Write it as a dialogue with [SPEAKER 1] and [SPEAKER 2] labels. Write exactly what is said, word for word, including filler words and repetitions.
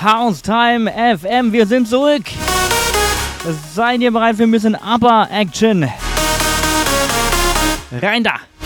[SPEAKER 1] House Time F M, wir sind zurück. Seid ihr bereit für ein bisschen Upper Action? Rein da!